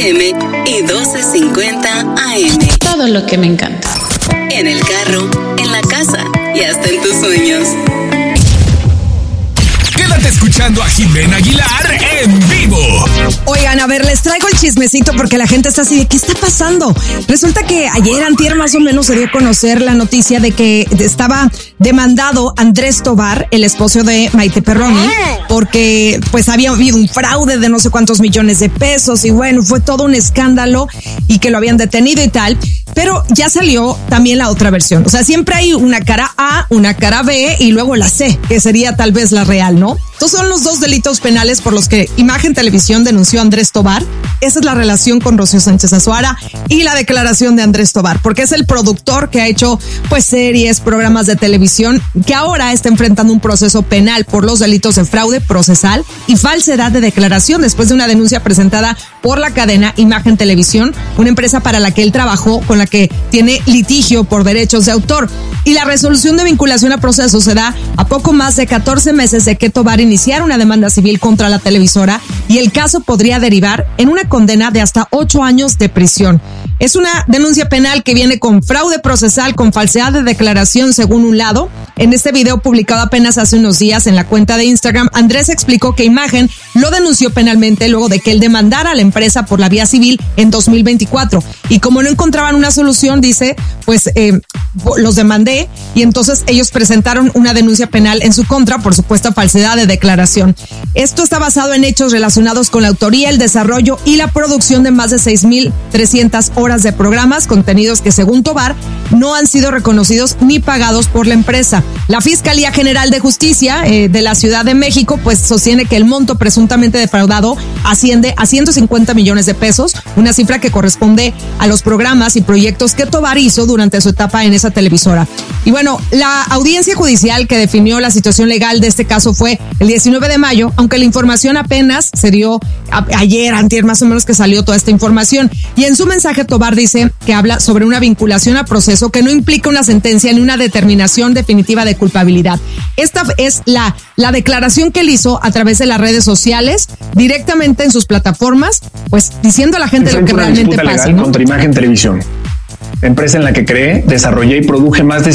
PM y 1250 AM. Todo lo que me encanta. En el carro, en la casa y hasta en tus sueños. Quédate escuchando a Jimena Aguilar en vivo. Oigan, a ver, les traigo el chismecito porque la gente está así de ¿qué está pasando? Resulta que ayer, antier más o menos, se dio a conocer la noticia de que estaba demandado Andrés Tobar, el esposo de Maite Perroni, porque pues había habido un fraude de no sé cuántos millones de pesos y bueno, fue todo un escándalo y que lo habían detenido y tal. Pero ya salió también la otra versión. O sea, siempre hay una cara A, una cara B y luego la C, que sería tal vez la real, ¿no? Estos son los dos delitos penales por los que Imagen Televisión denunció a Andrés Tobar. Esa es la relación con Rocío Sánchez Azuara y la declaración de Andrés Tobar, porque es el productor que ha hecho pues series, programas de televisión, que ahora está enfrentando un proceso penal por los delitos de fraude procesal y falsedad de declaración después de una denuncia presentada por la cadena Imagen Televisión, una empresa para la que él trabajó, con la que tiene litigio por derechos de autor. Y la resolución de vinculación a proceso se da a poco más de 14 meses de que Tobar iniciara una demanda civil contra la televisora y el caso podría derivar en una condena de hasta 8 años de prisión. Es una denuncia penal que viene con fraude procesal, con falsedad de declaración según un lado. En este video publicado apenas hace unos días en la cuenta de Instagram, Andrés explicó que Imagen lo denunció penalmente luego de que él demandara a la empresa por la vía civil en 2024. Y como no encontraban una solución, dice, pues los demandé y entonces ellos presentaron una denuncia penal en su contra por supuesta falsedad de declaración. Esto está basado en hechos relacionados con la autoría, el desarrollo y la producción de más de 6,300 horas de programas, contenidos que según Tobar no han sido reconocidos ni pagados por la empresa. La Fiscalía General de Justicia de la Ciudad de México pues sostiene que el monto presuntamente defraudado asciende a 150 millones de pesos, una cifra que corresponde a los programas y proyectos que Tobar hizo durante su etapa en esa televisora. Y bueno, la audiencia judicial que definió la situación legal de este caso fue el 19 de mayo, aunque la información apenas se dio ayer, antier más o menos que salió toda esta información. Y en su mensaje Tobar dice que habla sobre una vinculación a proceso que no implica una sentencia ni una determinación definitiva de culpabilidad. Esta es la declaración que él hizo a través de las redes sociales, directamente en sus plataformas, pues diciendo a la gente lo que realmente pasa, ¿no? Contra Imagen Televisión, empresa en la que creé, desarrollé y produje más de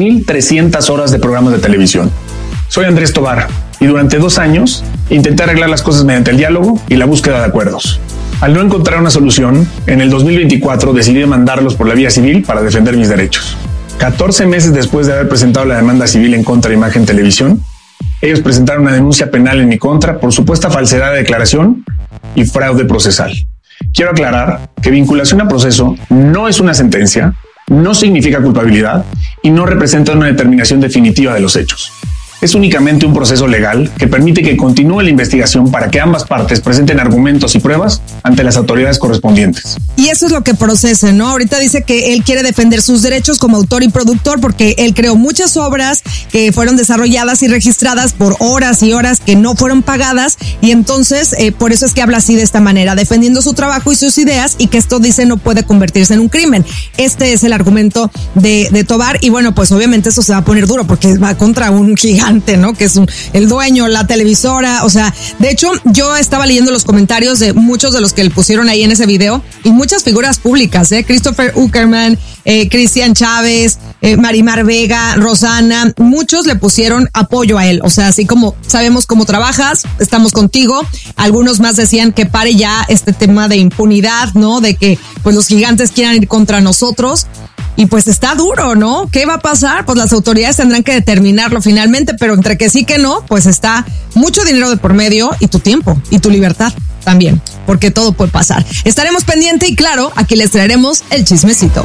6,300 horas de programas de televisión. Soy Andrés Tobar y durante 2 años intenté arreglar las cosas mediante el diálogo y la búsqueda de acuerdos. Al no encontrar una solución, en el 2024 decidí demandarlos por la vía civil para defender mis derechos. 14 meses después de haber presentado la demanda civil en contra de Imagen Televisión, ellos presentaron una denuncia penal en mi contra por supuesta falsedad de declaración y fraude procesal. Quiero aclarar que vinculación a proceso no es una sentencia, no significa culpabilidad y no representa una determinación definitiva de los hechos. Es únicamente un proceso legal que permite que continúe la investigación para que ambas partes presenten argumentos y pruebas ante las autoridades correspondientes. Y eso es lo que procese, ¿no? Ahorita dice que él quiere defender sus derechos como autor y productor porque él creó muchas obras que fueron desarrolladas y registradas por horas y horas que no fueron pagadas y entonces por eso es que habla así de esta manera, defendiendo su trabajo y sus ideas y que esto dice no puede convertirse en un crimen. Este es el argumento de Tobar y bueno, pues obviamente eso se va a poner duro porque va contra un gigante, ¿no? Que es el dueño, la televisora, o sea, de hecho yo estaba leyendo los comentarios de muchos de los que le pusieron ahí en ese video y muchas figuras públicas, Christopher Uckerman, Cristian Chávez, Marimar Vega, Rosana, muchos le pusieron apoyo a él, o sea, así como sabemos cómo trabajas, estamos contigo, algunos más decían que pare ya este tema de impunidad, ¿no? De que pues los gigantes quieran ir contra nosotros. Y pues está duro, ¿no? ¿Qué va a pasar? Pues las autoridades tendrán que determinarlo finalmente, pero entre que sí que no, pues está mucho dinero de por medio y tu tiempo y tu libertad también, porque todo puede pasar. Estaremos pendientes y claro, aquí les traeremos el chismecito.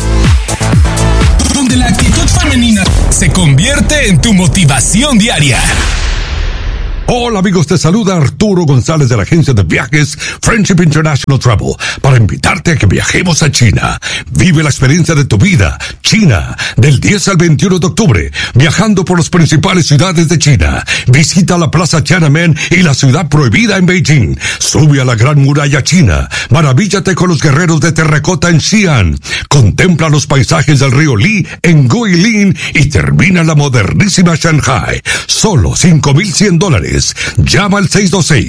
Donde la actitud femenina se convierte en tu motivación diaria. Hola amigos, te saluda Arturo González de la agencia de viajes Friendship International Travel para invitarte a que viajemos a China. Vive la experiencia de tu vida. China, del 10 al 21 de octubre, viajando por las principales ciudades de China. Visita la Plaza Tiananmen y la Ciudad Prohibida en Beijing. Sube a la Gran Muralla China. Maravíllate con los guerreros de terracota en Xi'an. Contempla los paisajes del río Li en Guilin y termina la modernísima Shanghai. Solo $5,100. viajes. Llama al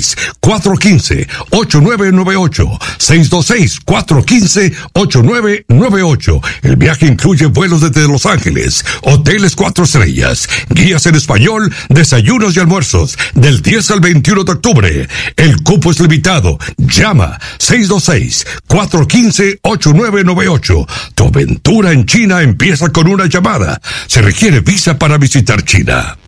626-415-8998. 626-415-8998. El viaje incluye vuelos desde Los Ángeles, hoteles 4 estrellas, guías en español, desayunos y almuerzos, del 10 al 21 de octubre. El cupo es limitado. Llama 626-415-8998. Tu aventura en China empieza con una llamada. Se requiere visa para visitar China.